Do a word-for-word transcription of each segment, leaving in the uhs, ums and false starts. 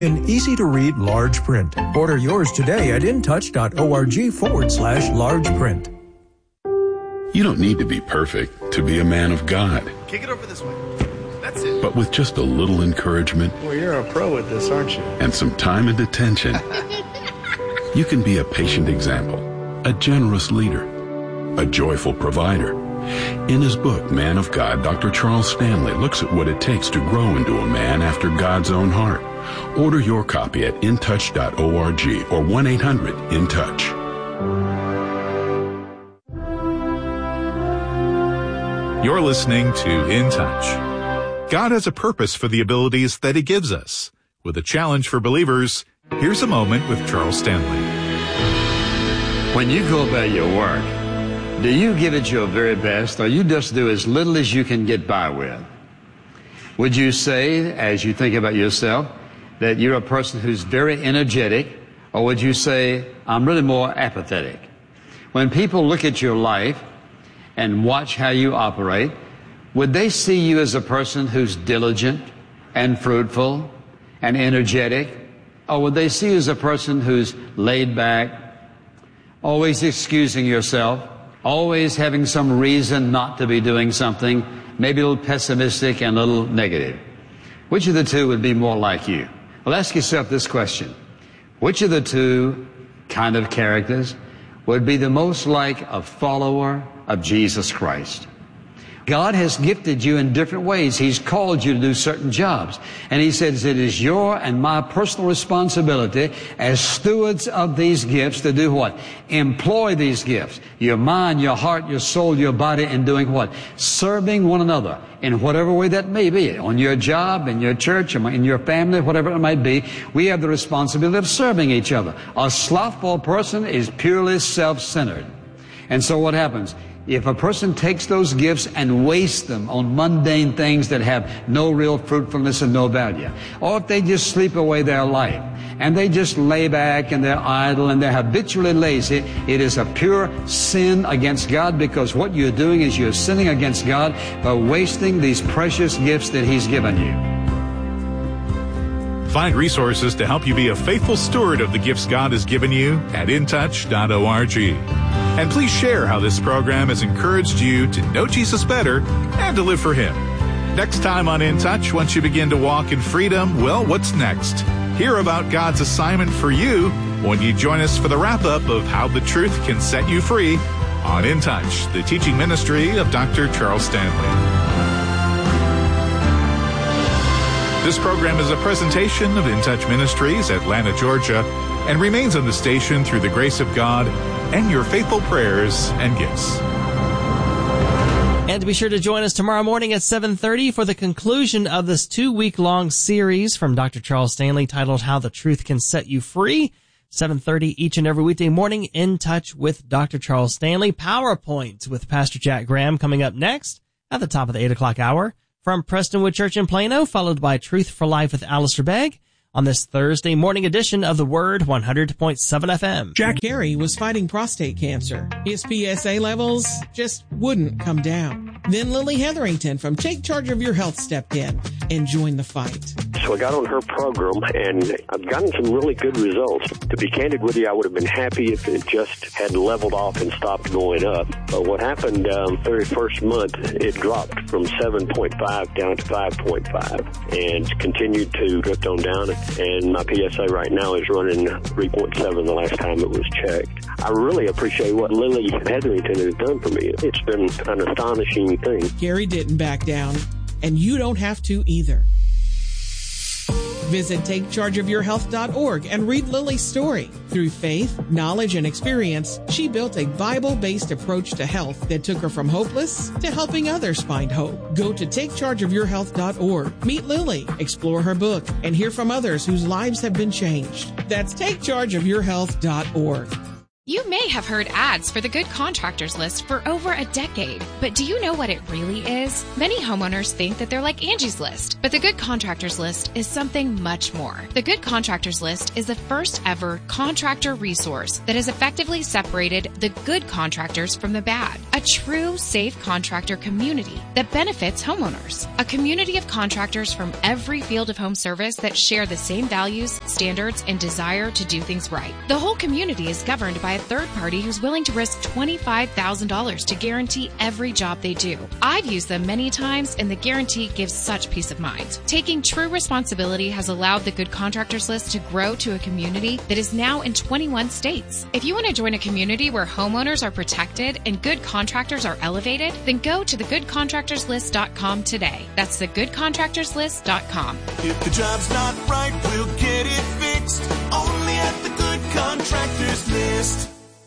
In easy-to-read large print. Order yours today at intouch.org forward slash large print. You don't need to be perfect to be a man of God. Kick it over this way. That's it. But with just a little encouragement... Well, you're a pro at this, aren't you? ...and some time and attention, you can be a patient example, a generous leader, a joyful provider. In his book, Man of God, Doctor Charles Stanley looks at what it takes to grow into a man after God's own heart. Order your copy at intouch dot org or one eight hundred in touch. You're listening to In Touch. God has a purpose for the abilities that He gives us. With a challenge for believers, here's a moment with Charles Stanley. When you go about your work, do you give it your very best, or you just do as little as you can get by with? Would you say, as you think about yourself, that you're a person who's very energetic, or would you say, I'm really more apathetic? When people look at your life and watch how you operate, would they see you as a person who's diligent and fruitful and energetic? Or would they see you as a person who's laid back, always excusing yourself, always having some reason not to be doing something, maybe a little pessimistic and a little negative? Which of the two would be more like you? Well, ask yourself this question. Which of the two kind of characters would be the most like a follower of Jesus Christ? God has gifted you in different ways. He's called you to do certain jobs. And He says it is your and my personal responsibility as stewards of these gifts to do what? Employ these gifts. Your mind, your heart, your soul, your body in doing what? Serving one another in whatever way that may be. On your job, in your church, in your family, whatever it might be, we have the responsibility of serving each other. A slothful person is purely self-centered. And so what happens? If a person takes those gifts and wastes them on mundane things that have no real fruitfulness and no value, or if they just sleep away their life, and they just lay back and they're idle and they're habitually lazy, it is a pure sin against God, because what you're doing is you're sinning against God by wasting these precious gifts that He's given you. Find resources to help you be a faithful steward of the gifts God has given you at intouch dot org. And please share how this program has encouraged you to know Jesus better and to live for Him. Next time on In Touch, once you begin to walk in freedom, well, what's next? Hear about God's assignment for you when you join us for the wrap-up of How the Truth Can Set You Free on In Touch, the teaching ministry of Doctor Charles Stanley. This program is a presentation of In Touch Ministries, Atlanta, Georgia, and remains on the station through the grace of God and your faithful prayers and gifts. And be sure to join us tomorrow morning at seven thirty for the conclusion of this two-week-long series from Doctor Charles Stanley titled How the Truth Can Set You Free. seven thirty each and every weekday morning, In Touch with Doctor Charles Stanley. PowerPoint with Pastor Jack Graham coming up next at the top of the eight o'clock hour. From Prestonwood Church in Plano, followed by Truth for Life with Alistair Begg on this Thursday morning edition of The Word one hundred point seven F M. Jack Carey was fighting prostate cancer. His P S A levels just wouldn't come down. Then Lily Hetherington from Take Charge of Your Health stepped in and joined the fight. So I got on her program, and I've gotten some really good results. To be candid with you, I would have been happy if it just had leveled off and stopped going up. But what happened um, very first month, it dropped from seven point five down to five point five and continued to drift on down. And my P S A right now is running three point seven the last time it was checked. I really appreciate what Lily Hetherington has done for me. It's been an astonishing thing. Gary didn't back down, and you don't have to either. Visit take charge of your health dot org and read Lily's story. Through faith, knowledge, and experience, she built a Bible-based approach to health that took her from hopeless to helping others find hope. Go to take charge of your health dot org, meet Lily, explore her book, and hear from others whose lives have been changed. That's take charge of your health dot org. You may have heard ads for the Good Contractors List for over a decade, but do you know what it really is? Many homeowners think that they're like Angie's List, but the Good Contractors List is something much more. The Good Contractors List is the first ever contractor resource that has effectively separated the good contractors from the bad. A true safe contractor community that benefits homeowners. A community of contractors from every field of home service that share the same values, standards, and desire to do things right. The whole community is governed by a third party who's willing to risk twenty-five thousand dollars to guarantee every job they do. I've used them many times, and the guarantee gives such peace of mind. Taking true responsibility has allowed the Good Contractors List to grow to a community that is now in twenty-one states. If you want to join a community where homeowners are protected and good contractors are elevated, then go to the good contractors list dot com today. That's the good contractors list dot com. If the job's not right, we'll get it fixed. Only at the Good Contractors List.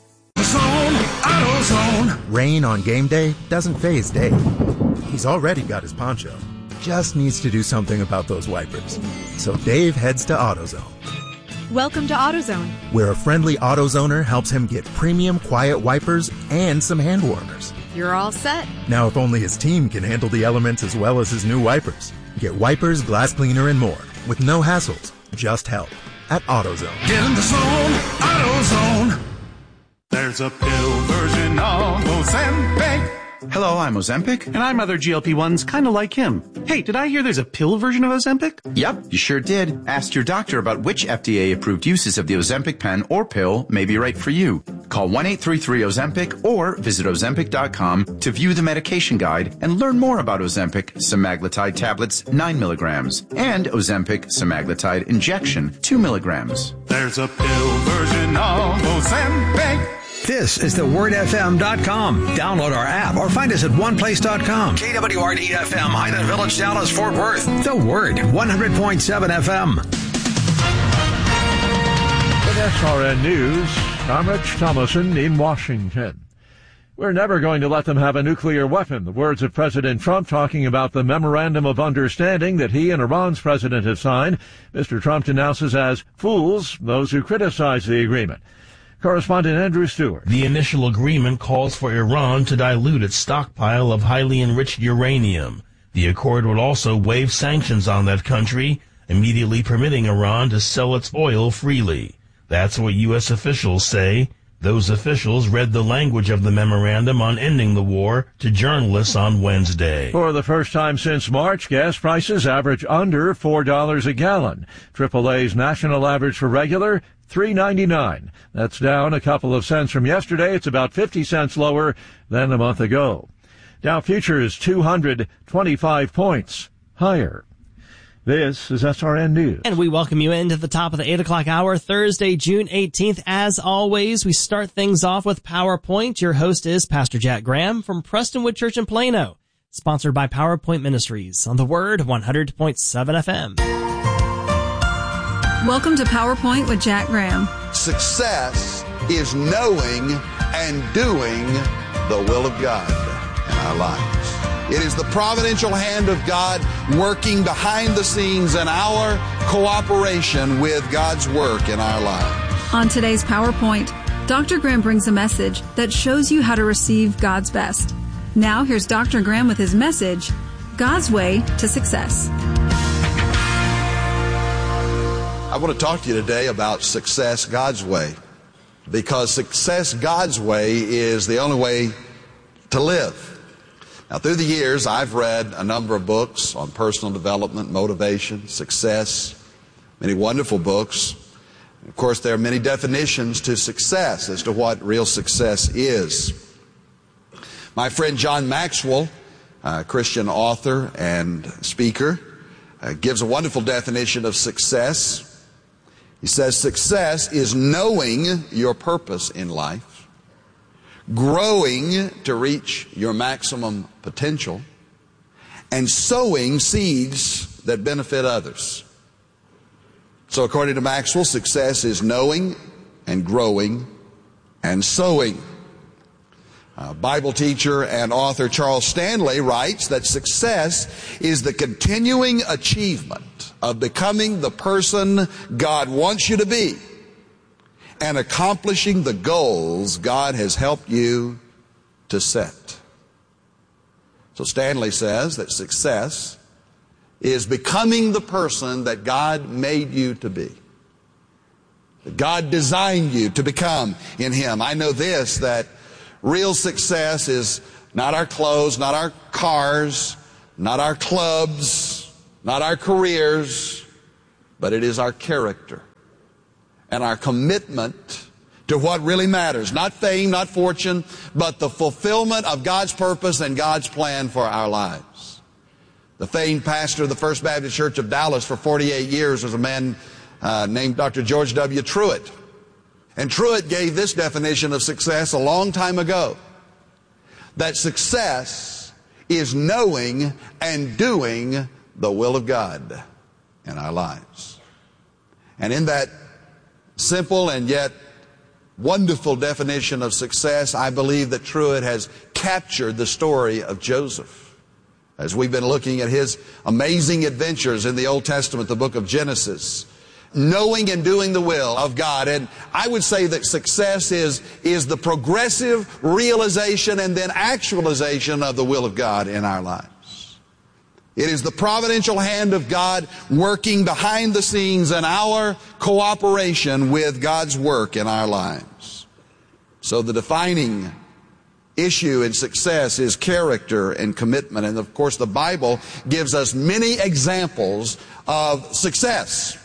Zone, AutoZone. Rain on game day doesn't faze Dave. He's already got his poncho. Just needs to do something about those wipers. So Dave heads to AutoZone. Welcome to AutoZone, where a friendly AutoZoner helps him get premium quiet wipers and some hand warmers. You're all set. Now, if only his team can handle the elements as well as his new wipers. Get wipers, glass cleaner, and more with no hassles, just help at AutoZone. Get in the zone, AutoZone. There's a pill version of Ozempic. Hello, I'm Ozempic. And I'm other G L P ones kind of like him. Hey, did I hear there's a pill version of Ozempic? Yep, you sure did. Ask your doctor about which F D A-approved uses of the Ozempic pen or pill may be right for you. Call one eight three three Ozempic or visit Ozempic dot com to view the medication guide and learn more about Ozempic semaglutide tablets nine milligrams and Ozempic semaglutide injection two milligrams. There's a pill version of Ozempic. This is the word f m dot com. Download our app or find us at one place dot com. K W R D F M, Highland Village, Dallas, Fort Worth. The Word, one hundred point seven F M. With S R N News, I'm Rich Thomason in Washington. We're never going to let them have a nuclear weapon. The words of President Trump talking about the memorandum of understanding that he and Iran's president have signed. Mister Trump denounces as fools those who criticize the agreement. Correspondent Andrew Stewart. The initial agreement calls for Iran to dilute its stockpile of highly enriched uranium. The accord would also waive sanctions on that country, immediately permitting Iran to sell its oil freely. That's what U S officials say. Those officials read the language of the memorandum on ending the war to journalists on Wednesday. For the first time since March, gas prices average under four dollars a gallon. triple A's national average for regular, three ninety-nine. That's down a couple of cents from yesterday. It's about fifty cents lower than a month ago. Dow futures two hundred twenty-five points higher. This is S R N News. And we welcome you into the top of the eight o'clock hour, Thursday, June eighteenth. As always, we start things off with PowerPoint. Your host is Pastor Jack Graham from Prestonwood Church in Plano. Sponsored by PowerPoint Ministries on the Word, one hundred point seven F M. Welcome to PowerPoint with Jack Graham. Success is knowing and doing the will of God in our lives. It is the providential hand of God working behind the scenes in our cooperation with God's work in our lives. On today's PowerPoint, Doctor Graham brings a message that shows you how to receive God's best. Now here's Doctor Graham with his message, God's Way to Success. I want to talk to you today about success God's way, because success God's way is the only way to live. Now, through the years, I've read a number of books on personal development, motivation, success, many wonderful books. Of course, there are many definitions to success as to what real success is. My friend John Maxwell, a Christian author and speaker, uh, gives a wonderful definition of success. He says, success is knowing your purpose in life, growing to reach your maximum potential, and sowing seeds that benefit others. So according to Maxwell, success is knowing and growing and sowing. Uh, Bible teacher and author Charles Stanley writes that success is the continuing achievement of becoming the person God wants you to be, and accomplishing the goals God has helped you to set. So Stanley says that success is becoming the person that God made you to be, that God designed you to become in Him. I know this, that real success is not our clothes, not our cars, not our clubs, not our careers, but it is our character and our commitment to what really matters. Not fame, not fortune, but the fulfillment of God's purpose and God's plan for our lives. The famed pastor of the First Baptist Church of Dallas for forty-eight years was a man uh, named Doctor George W. Truett. And Truett gave this definition of success a long time ago, that success is knowing and doing the will of God in our lives. And in that simple and yet wonderful definition of success, I believe that Truett has captured the story of Joseph. As we've been looking at his amazing adventures in the Old Testament, the book of Genesis, knowing and doing the will of God. And I would say that success is, is the progressive realization and then actualization of the will of God in our lives. It is the providential hand of God working behind the scenes and our cooperation with God's work in our lives. So the defining issue in success is character and commitment. And of course the Bible gives us many examples of success.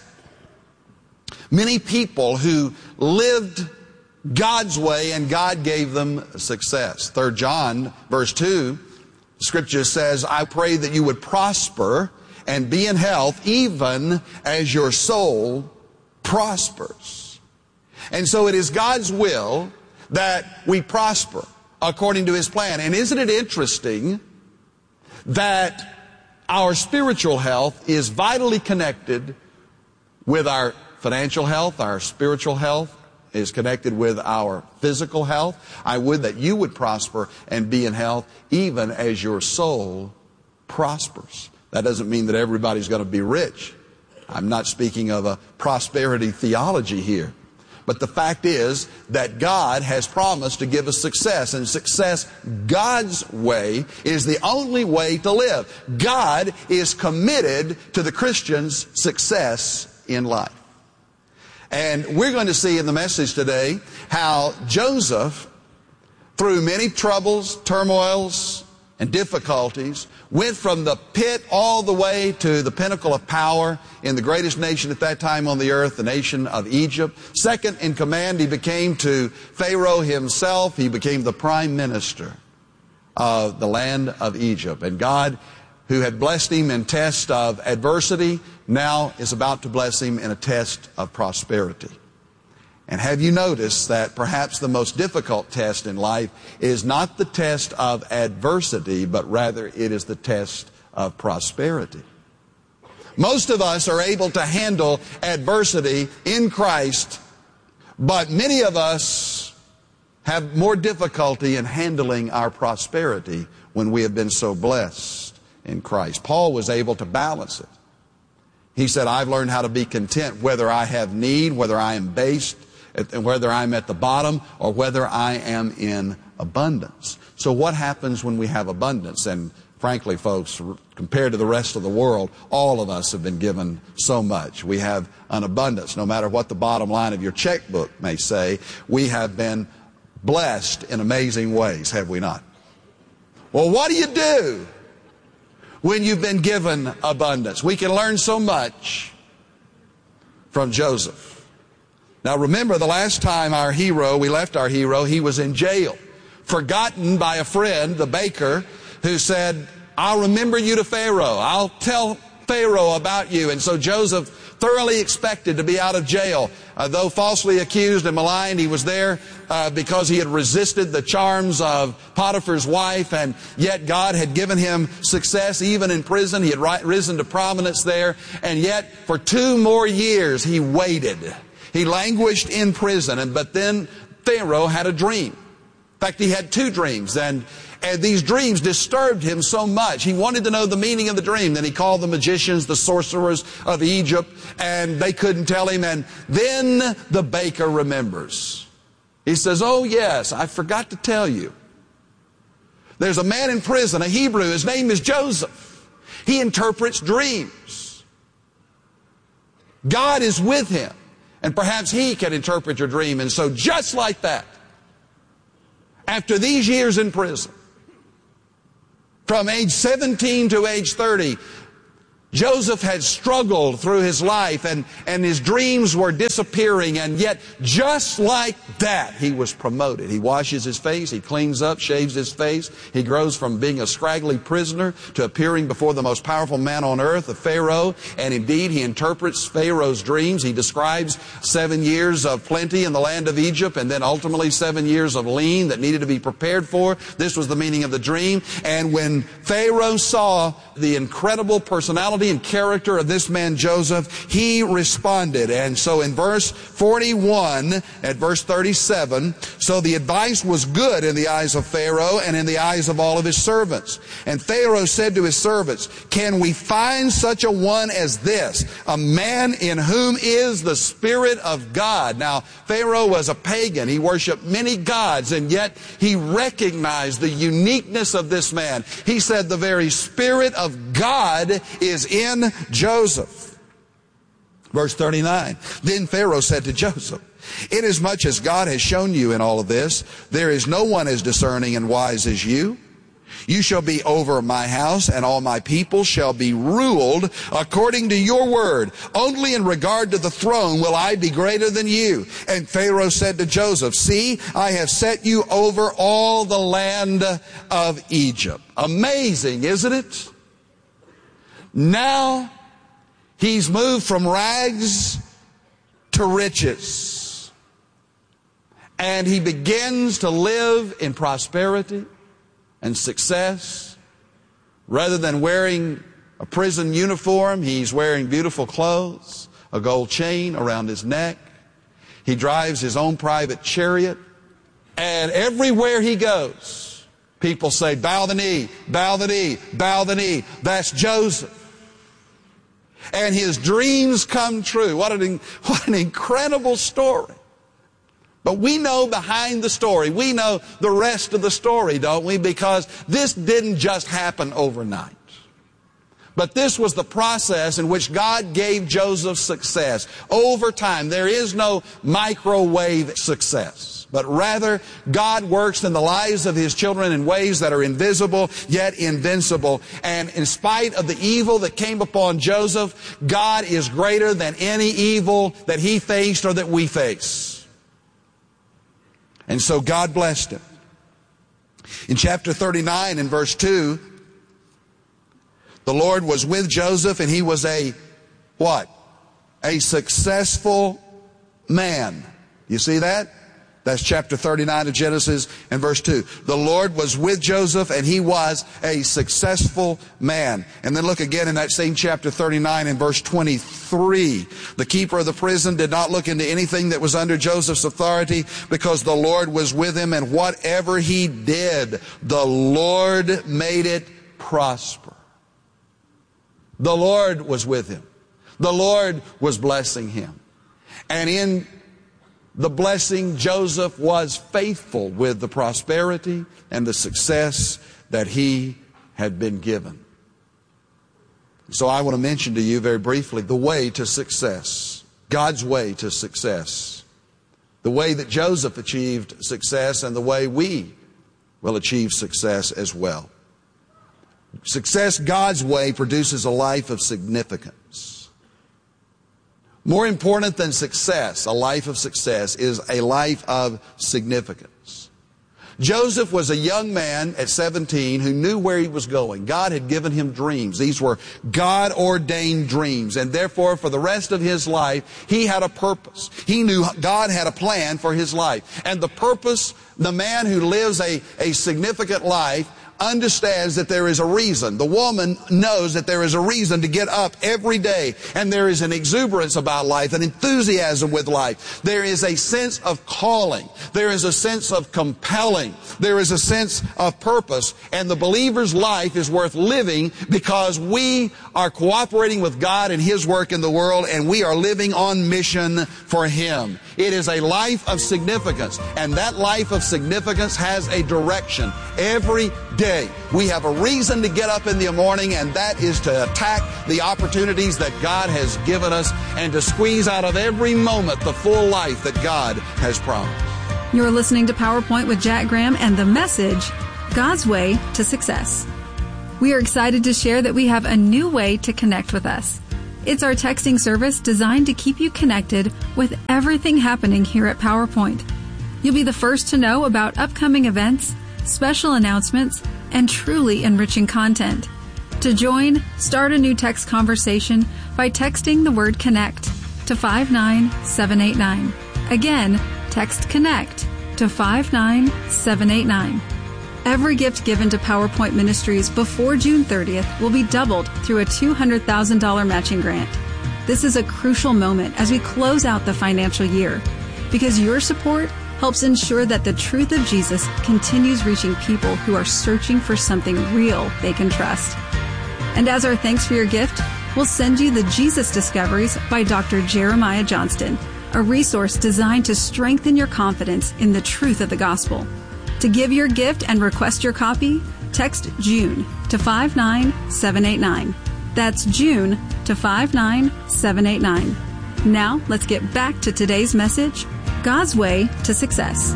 Many people who lived God's way and God gave them success. Third John verse two, Scripture says, I pray that you would prosper and be in health even as your soul prospers. And so it is God's will that we prosper according to His plan. And isn't it interesting that our spiritual health is vitally connected with our financial health? Our spiritual health is connected with our physical health. I would that you would prosper and be in health even as your soul prospers. That doesn't mean that everybody's going to be rich. I'm not speaking of a prosperity theology here. But the fact is that God has promised to give us success, and success God's way is the only way to live. God is committed to the Christian's success in life. And we're going to see in the message today how Joseph, through many troubles, turmoils, and difficulties, went from the pit all the way to the pinnacle of power in the greatest nation at that time on the earth, the nation of Egypt. Second in command, he became to Pharaoh himself. He became the prime minister of the land of Egypt. And God, who had blessed him in test of adversity, now is about to bless him in a test of prosperity. And have you noticed that perhaps the most difficult test in life is not the test of adversity, but rather it is the test of prosperity? Most of us are able to handle adversity in Christ, but many of us have more difficulty in handling our prosperity when we have been so blessed in Christ. Paul was able to balance it. He said, I've learned how to be content whether I have need, whether I am based, whether I'm at the bottom or whether I am in abundance. So what happens when we have abundance? And frankly, folks, compared to the rest of the world, all of us have been given so much. We have an abundance. No matter what the bottom line of your checkbook may say, we have been blessed in amazing ways, have we not? Well, what do you do when you've been given abundance? We can learn so much from Joseph. Now remember, the last time our hero, we left our hero, he was in jail, forgotten by a friend, the baker, who said, I'll remember you to Pharaoh. I'll tell Pharaoh about you. And so Joseph thoroughly expected to be out of jail. Uh, though falsely accused and maligned, he was there uh, because he had resisted the charms of Potiphar's wife, and yet God had given him success even in prison. He had ri- risen to prominence there, and yet for two more years he waited. He languished in prison, and but then Pharaoh had a dream. In fact, he had two dreams, and, and these dreams disturbed him so much. He wanted to know the meaning of the dream. Then he called the magicians, the sorcerers of Egypt, and they couldn't tell him. And then the baker remembers. He says, oh yes, I forgot to tell you. There's a man in prison, a Hebrew. His name is Joseph. He interprets dreams. God is with him, and perhaps he can interpret your dream. And so just like that, after these years in prison, from age seventeen to age thirty, Joseph had struggled through his life, and, and his dreams were disappearing, and yet just like that, he was promoted. He washes his face, he cleans up, shaves his face. He grows from being a scraggly prisoner to appearing before the most powerful man on earth, the Pharaoh, and indeed he interprets Pharaoh's dreams. He describes seven years of plenty in the land of Egypt, and then ultimately seven years of lean that needed to be prepared for. This was the meaning of the dream. And when Pharaoh saw the incredible personality and character of this man Joseph, he responded. And so in verse forty-one, at verse thirty-seven, so the advice was good in the eyes of Pharaoh and in the eyes of all of his servants. And Pharaoh said to his servants, can we find such a one as this, a man in whom is the Spirit of God? Now, Pharaoh was a pagan. He worshiped many gods, and yet he recognized the uniqueness of this man. He said the very Spirit of God is in Joseph. Verse thirty-nine, then Pharaoh said to Joseph, inasmuch as God has shown you in all of this, there is no one as discerning and wise as you. You shall be over my house, and all my people shall be ruled according to your word. Only in regard to the throne will I be greater than you. And Pharaoh said to Joseph, see, I have set you over all the land of Egypt. Amazing, isn't it? Now he's moved from rags to riches. And he begins to live in prosperity and success. Rather than wearing a prison uniform, he's wearing beautiful clothes, a gold chain around his neck. He drives his own private chariot. And everywhere he goes, people say, bow the knee, bow the knee, bow the knee. That's Joseph. And his dreams come true. What an, what an incredible story. But we know behind the story, we know the rest of the story, don't we? Because this didn't just happen overnight. But this was the process in which God gave Joseph success. Over time, there is no microwave success. But rather, God works in the lives of His children in ways that are invisible, yet invincible. And in spite of the evil that came upon Joseph, God is greater than any evil that he faced or that we face. And so God blessed him. In chapter thirty-nine, in verse two, the Lord was with Joseph, and he was a, what? A successful man. You see that? That's chapter thirty-nine of Genesis and verse two. The Lord was with Joseph, and he was a successful man. And then look again in that same chapter thirty-nine and verse twenty-three. The keeper of the prison did not look into anything that was under Joseph's authority, because the Lord was with him, and whatever he did, the Lord made it prosper. The Lord was with him. The Lord was blessing him. And in the blessing, Joseph was faithful with the prosperity and the success that he had been given. So I want to mention to you very briefly the way to success. God's way to success. The way that Joseph achieved success, and the way we will achieve success as well. Success God's way produces a life of significance. More important than success, a life of success, is a life of significance. Joseph was a young man at seventeen who knew where he was going. God had given him dreams. These were God-ordained dreams. And therefore, for the rest of his life, he had a purpose. He knew God had a plan for his life. And the purpose, the man who lives a, a significant life, understands that there is a reason. The woman knows that there is a reason to get up every day, and there is an exuberance about life, an enthusiasm with life. There is a sense of calling. There is a sense of compelling. There is a sense of purpose, and the believer's life is worth living because we are cooperating with God and His work in the world, and we are living on mission for Him. It is a life of significance, and that life of significance has a direction every day. We have a reason to get up in the morning, and that is to attack the opportunities that God has given us and to squeeze out of every moment the full life that God has promised. You're listening to PowerPoint with Jack Graham and the message, God's Way to Success. We are excited to share that we have a new way to connect with us. It's our texting service designed to keep you connected with everything happening here at PowerPoint. You'll be the first to know about upcoming events, special announcements, and truly enriching content. To join, start a new text conversation by texting the word CONNECT to five nine seven eight nine. Again, text CONNECT to five nine seven eight nine. Every gift given to PowerPoint Ministries before June thirtieth will be doubled through a two hundred thousand dollars matching grant. This is a crucial moment as we close out the financial year, because your support helps ensure that the truth of Jesus continues reaching people who are searching for something real they can trust. And as our thanks for your gift, we'll send you the Jesus Discoveries by Doctor Jeremiah Johnston, a resource designed to strengthen your confidence in the truth of the gospel. To give your gift and request your copy, text June to five nine seven eight nine. That's June to five nine seven eight nine. Now, let's get back to today's message, God's Way to Success.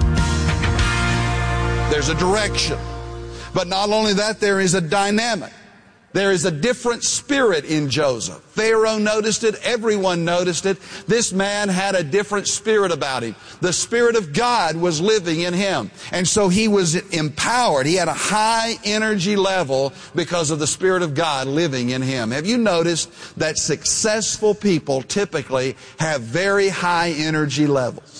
There's a direction. But not only that, there is a dynamic. There is a different spirit in Joseph. Pharaoh noticed it. Everyone noticed it. This man had a different spirit about him. The Spirit of God was living in him. And so he was empowered. He had a high energy level because of the Spirit of God living in him. Have you noticed that successful people typically have very high energy levels?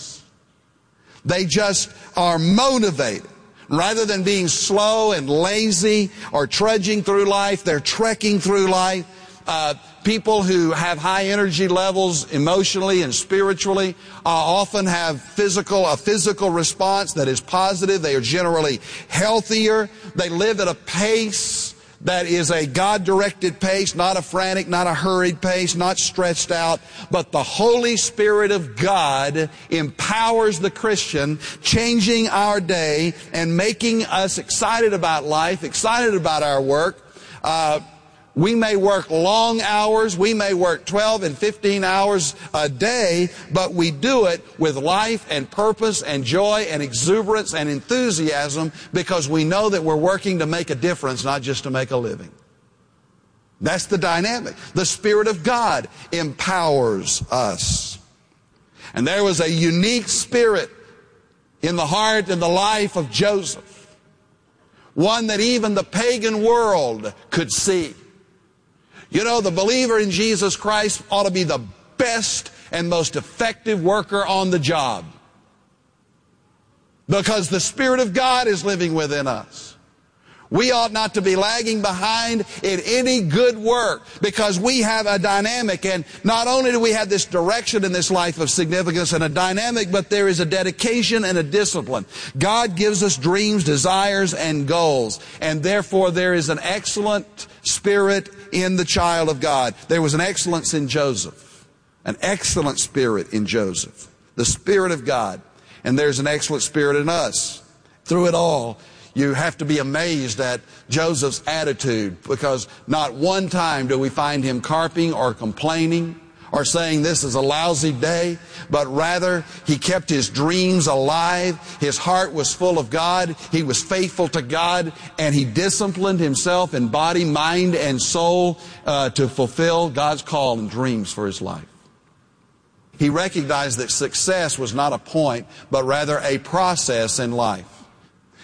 They just are motivated. Rather than being slow and lazy or trudging through life, they're trekking through life. Uh, people who have high energy levels emotionally and spiritually uh, often have physical a physical response that is positive. They are generally healthier. They live at a pace that is a God-directed pace, not a frantic, not a hurried pace, not stretched out, but the Holy Spirit of God empowers the Christian, changing our day and making us excited about life, excited about our work. Uh, we may work long hours, we may work twelve and fifteen hours a day, but we do it with life and purpose and joy and exuberance and enthusiasm because we know that we're working to make a difference, not just to make a living. That's the dynamic. The Spirit of God empowers us. And there was a unique spirit in the heart and the life of Joseph, one that even the pagan world could see. You know, the believer in Jesus Christ ought to be the best and most effective worker on the job, because the Spirit of God is living within us. We ought not to be lagging behind in any good work because we have a dynamic, and not only do we have this direction in this life of significance and a dynamic, but there is a dedication and a discipline. God gives us dreams, desires, and goals, and therefore there is an excellent spirit in the child of God. There was an excellence in Joseph, an excellent spirit in Joseph, the Spirit of God, and there's an excellent spirit in us. Through it all, you have to be amazed at Joseph's attitude, because not one time do we find him carping or complaining or saying this is a lousy day, but rather he kept his dreams alive. His heart was full of God. He was faithful to God, and he disciplined himself in body, mind, and soul uh, to fulfill God's call and dreams for his life. He recognized that success was not a point, but rather a process in life.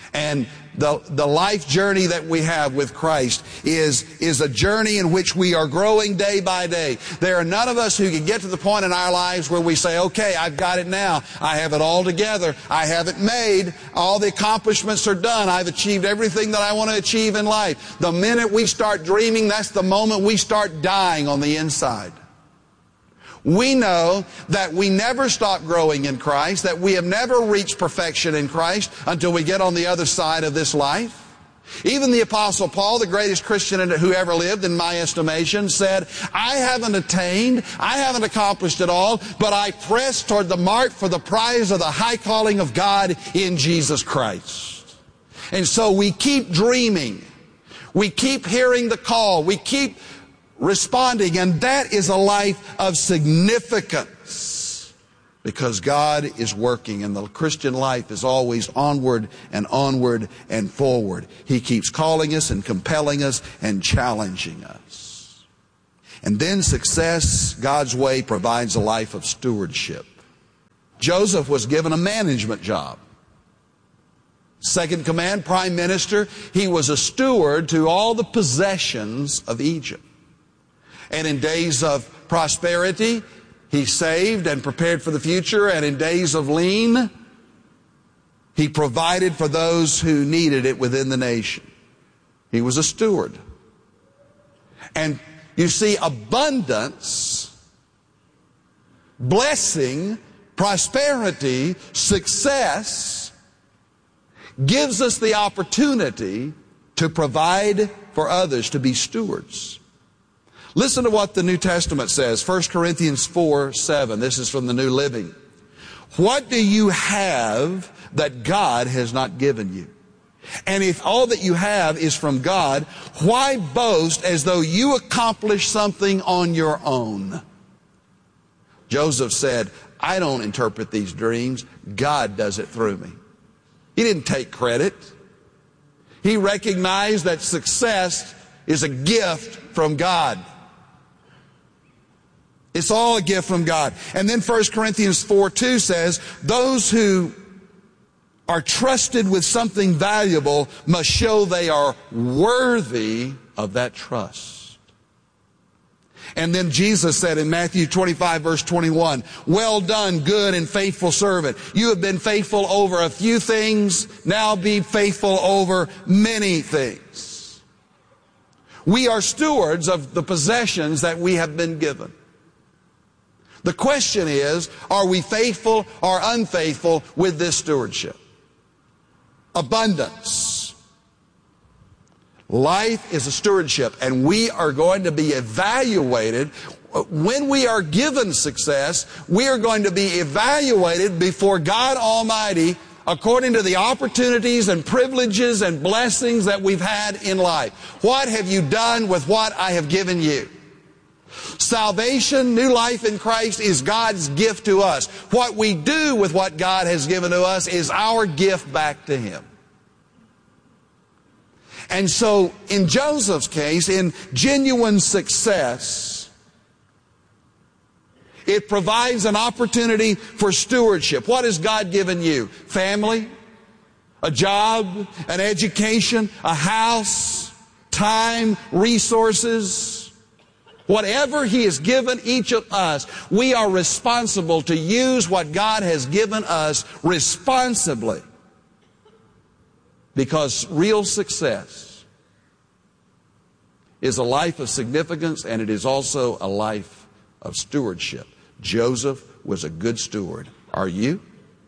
And the, the life journey that we have with Christ is, is a journey in which we are growing day by day. There are none of us who can get to the point in our lives where we say, okay, I've got it now. I have it all together. I have it made. All the accomplishments are done. I've achieved everything that I want to achieve in life. The minute we start dreaming, that's the moment we start dying on the inside. We know that we never stop growing in Christ, that we have never reached perfection in Christ until we get on the other side of this life. Even the Apostle Paul, the greatest Christian who ever lived in my estimation, said, I haven't attained, I haven't accomplished it all, but I press toward the mark for the prize of the high calling of God in Jesus Christ. And so we keep dreaming. We keep hearing the call. We keep responding, and that is a life of significance because God is working, and the Christian life is always onward and onward and forward. He keeps calling us and compelling us and challenging us. And then success, God's way, provides a life of stewardship. Joseph was given a management job. Second command, prime minister. He was a steward to all the possessions of Egypt. And in days of prosperity, he saved and prepared for the future. And in days of lean, he provided for those who needed it within the nation. He was a steward. And you see, abundance, blessing, prosperity, success gives us the opportunity to provide for others, to be stewards. Listen to what the New Testament says, First Corinthians four seven. This is from the New Living. What do you have that God has not given you? And if all that you have is from God, why boast as though you accomplished something on your own? Joseph said, I don't interpret these dreams. God does it through me. He didn't take credit. He recognized that success is a gift from God. It's all a gift from God. And then First Corinthians four two says, those who are trusted with something valuable must show they are worthy of that trust. And then Jesus said in Matthew twenty-five verse twenty-one, well done, good and faithful servant. You have been faithful over a few things, now be faithful over many things. We are stewards of the possessions that we have been given. The question is, are we faithful or unfaithful with this stewardship? Abundance. Life is a stewardship, and we are going to be evaluated. When we are given success, we are going to be evaluated before God Almighty according to the opportunities and privileges and blessings that we've had in life. What have you done with what I have given you? Salvation, new life in Christ, is God's gift to us. What we do with what God has given to us is our gift back to Him. And so, in Joseph's case, in genuine success, it provides an opportunity for stewardship. What has God given you? Family, a job, an education, a house, time, resources. Whatever He has given each of us, we are responsible to use what God has given us responsibly. Because real success is a life of significance, and it is also a life of stewardship. Joseph was a good steward. Are you?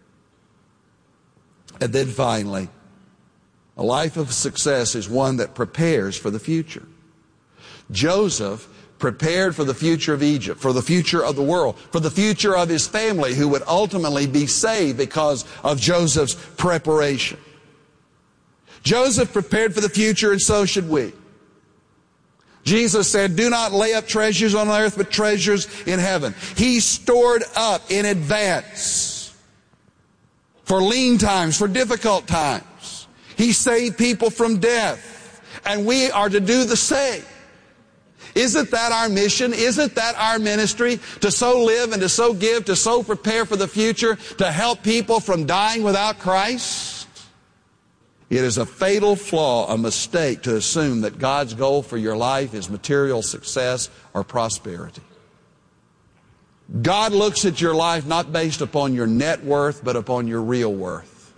And then finally, a life of success is one that prepares for the future. Joseph prepared for the future of Egypt, for the future of the world, for the future of his family who would ultimately be saved because of Joseph's preparation. Joseph prepared for the future, and so should we. Jesus said, do not lay up treasures on earth, but treasures in heaven. He stored up in advance for lean times, for difficult times. He saved people from death, and we are to do the same. Isn't that our mission? Isn't that our ministry? To so live and to so give, to so prepare for the future, to help people from dying without Christ? It is a fatal flaw, a mistake, to assume that God's goal for your life is material success or prosperity. God looks at your life not based upon your net worth, but upon your real worth.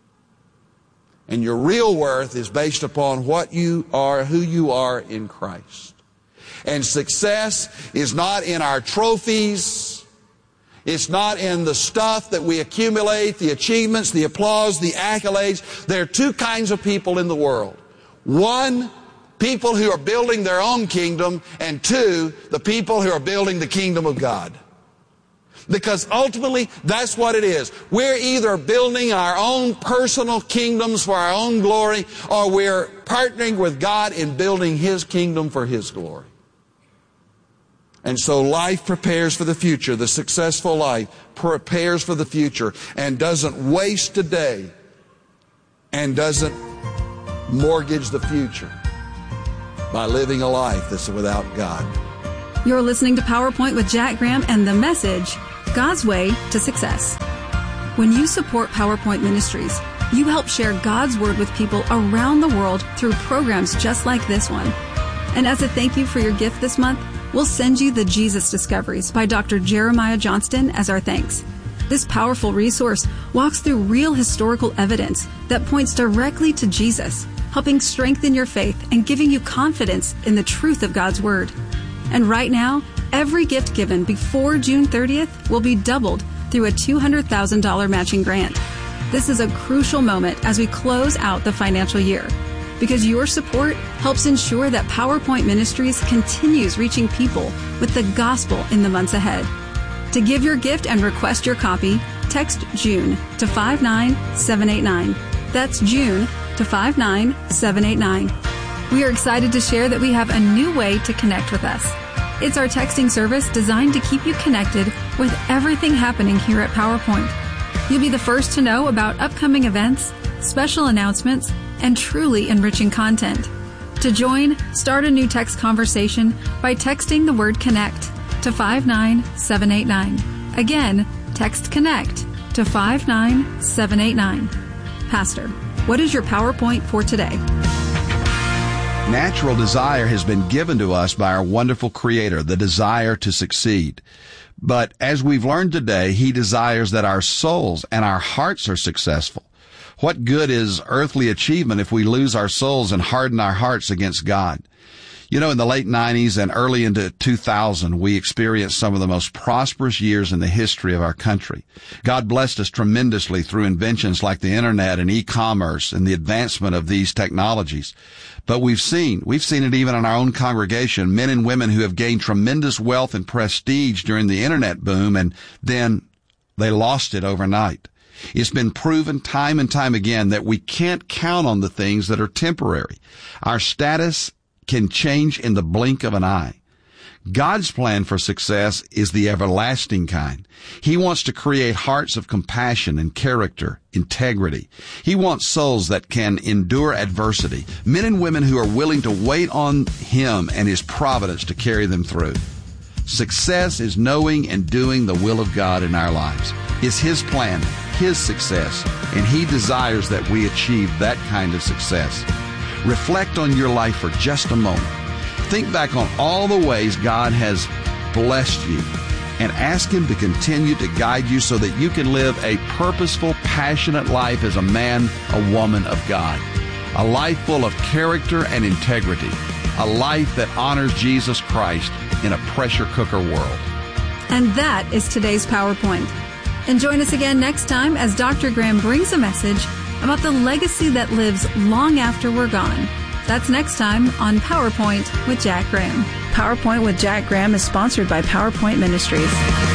And your real worth is based upon what you are, who you are in Christ. And success is not in our trophies. It's not in the stuff that we accumulate, the achievements, the applause, the accolades. There are two kinds of people in the world. One, people who are building their own kingdom, and two, the people who are building the kingdom of God. Because ultimately, that's what it is. We're either building our own personal kingdoms for our own glory, or we're partnering with God in building His kingdom for His glory. And so life prepares for the future. The successful life prepares for the future and doesn't waste a day and doesn't mortgage the future by living a life that's without God. You're listening to PowerPoint with Jack Graham and the message, God's Way to Success. When you support PowerPoint Ministries, you help share God's Word with people around the world through programs just like this one. And as a thank you for your gift this month, we'll send you the Jesus Discoveries by Doctor Jeremiah Johnston as our thanks. This powerful resource walks through real historical evidence that points directly to Jesus, helping strengthen your faith and giving you confidence in the truth of God's Word. And right now, every gift given before June thirtieth will be doubled through a two hundred thousand dollars matching grant. This is a crucial moment as we close out the financial year, because your support helps ensure that PowerPoint Ministries continues reaching people with the gospel in the months ahead. To give your gift and request your copy, text June to five nine seven eight nine. That's June to five nine seven eight nine. We are excited to share that we have a new way to connect with us. It's our texting service designed to keep you connected with everything happening here at PowerPoint. You'll be the first to know about upcoming events, special announcements, and truly enriching content. To join, start a new text conversation by texting the word CONNECT to five nine seven eight nine. Again, text CONNECT to five nine seven eight nine. Pastor, what is your PowerPoint for today? Natural desire has been given to us by our wonderful Creator, the desire to succeed. But as we've learned today, He desires that our souls and our hearts are successful. What good is earthly achievement if we lose our souls and harden our hearts against God? You know, in the late nineties and early into two thousand, we experienced some of the most prosperous years in the history of our country. God blessed us tremendously through inventions like the internet and e-commerce and the advancement of these technologies. But we've seen, we've seen it even in our own congregation, men and women who have gained tremendous wealth and prestige during the internet boom, and then they lost it overnight. It's been proven time and time again that we can't count on the things that are temporary. Our status can change in the blink of an eye. God's plan for success is the everlasting kind. He wants to create hearts of compassion and character, integrity. He wants souls that can endure adversity, men and women who are willing to wait on Him and His providence to carry them through. Success is knowing and doing the will of God in our lives. It's His plan, His success, and He desires that we achieve that kind of success. Reflect on your life for just a moment. Think back on all the ways God has blessed you and ask Him to continue to guide you so that you can live a purposeful, passionate life as a man, a woman of God. A life full of character and integrity. A life that honors Jesus Christ in a pressure cooker world. And that is today's PowerPoint. And join us again next time as Doctor Graham brings a message about the legacy that lives long after we're gone. That's next time on PowerPoint with Jack Graham. PowerPoint with Jack Graham is sponsored by PowerPoint Ministries.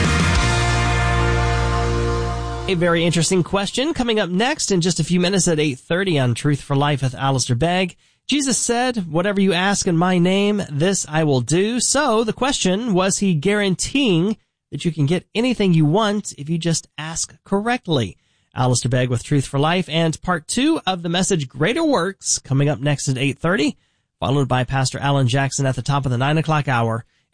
A very interesting question coming up next in just a few minutes at eight thirty on Truth for Life with Alistair Begg. Jesus said, "Whatever you ask in my name, this I will do." So the question, was He guaranteeing that you can get anything you want if you just ask correctly? Alistair Begg with Truth for Life and part two of the message Greater Works coming up next at eight thirty, followed by Pastor Alan Jackson at the top of the nine o'clock hour.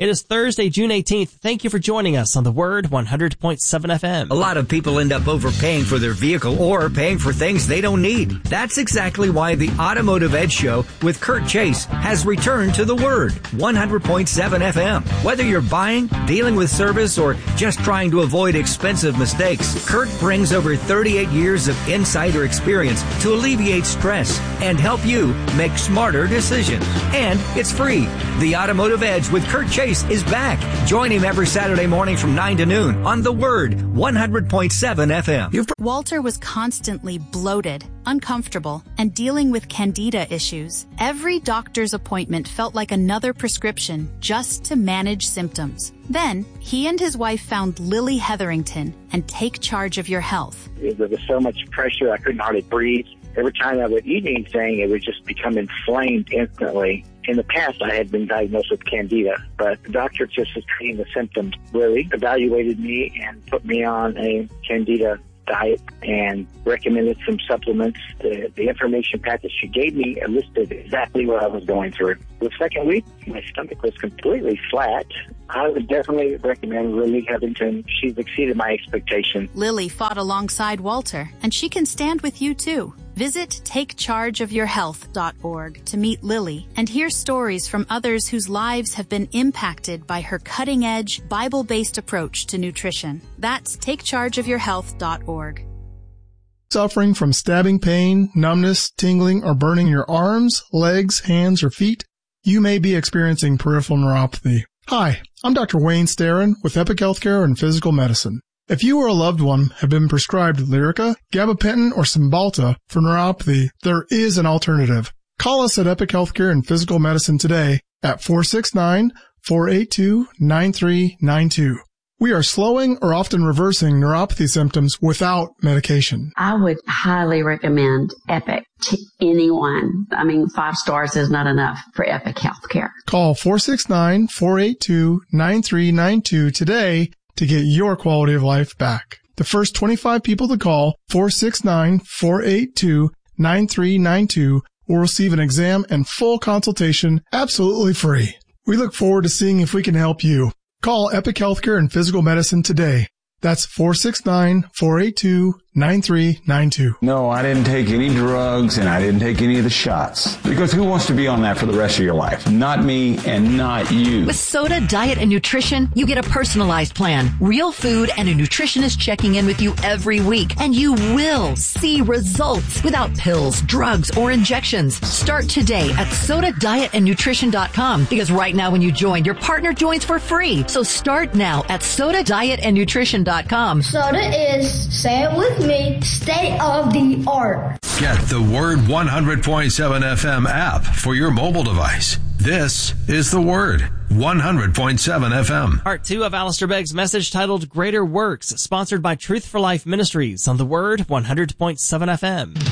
It is Thursday, June eighteenth. Thank you for joining us on The Word one hundred point seven F M. A lot of people end up overpaying for their vehicle or paying for things they don't need. That's exactly why the Automotive Edge Show with Kurt Chase has returned to The Word one hundred point seven F M. Whether you're buying, dealing with service, or just trying to avoid expensive mistakes, Kurt brings over thirty-eight years of insider experience to alleviate stress and help you make smarter decisions. And it's free. The Automotive Edge with Kurt Chase is back. Join him every Saturday morning from nine to noon on The Word one hundred point seven F M. Walter was constantly bloated, uncomfortable, and dealing with candida issues. Every doctor's appointment felt like another prescription just to manage symptoms. Then, he and his wife found Lily Hetherington and Take Charge of Your Health. There was so much pressure, I couldn't hardly breathe. Every time I would eat anything, it would just become inflamed instantly. In the past, I had been diagnosed with candida, but the doctor just was treating the symptoms. Lily evaluated me and put me on a candida diet and recommended some supplements. The, the information package she gave me listed exactly what I was going through. The second week, my stomach was completely flat. I would definitely recommend Lily Hetherington. She's exceeded my expectation. Lily fought alongside Walter, and she can stand with you too. Visit take charge of your health dot org to meet Lily and hear stories from others whose lives have been impacted by her cutting-edge, Bible-based approach to nutrition. That's take charge of your health dot org. Suffering from stabbing pain, numbness, tingling, or burning in your arms, legs, hands, or feet? You may be experiencing peripheral neuropathy. Hi, I'm Doctor Wayne Starrin with Epic Healthcare and Physical Medicine. If you or a loved one have been prescribed Lyrica, gabapentin, or Cymbalta for neuropathy, there is an alternative. Call us at Epic Healthcare and Physical Medicine today at four six nine, four eight two, nine three nine two. We are slowing or often reversing neuropathy symptoms without medication. I would highly recommend Epic to anyone. I mean, five stars is not enough for Epic Healthcare. Call four six nine, four eight two, nine three nine two today to get your quality of life back. The first twenty-five people to call four six nine, four eight two, nine three nine two will receive an exam and full consultation absolutely free. We look forward to seeing if we can help you. Call Epic Healthcare and Physical Medicine today. That's four six nine, four eight two, nine three nine two. No, I didn't take any drugs and I didn't take any of the shots. Because who wants to be on that for the rest of your life? Not me and not you. With Soda Diet and Nutrition, you get a personalized plan, real food, and a nutritionist checking in with you every week. And you will see results without pills, drugs, or injections. Start today at soda diet and nutrition dot com because right now when you join, your partner joins for free. So start now at soda diet and nutrition dot com. Soda is, say it with me, state of the art. Get the Word one hundred point seven F M app for your mobile device. This is the Word one hundred point seven F M. Part two of Alistair Begg's message titled Greater Works, sponsored by Truth for Life Ministries on the Word one hundred point seven F M.